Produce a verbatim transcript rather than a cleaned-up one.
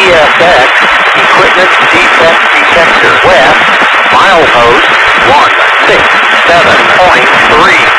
S X Equipment Defect Detector. West, milepost one six seven point three.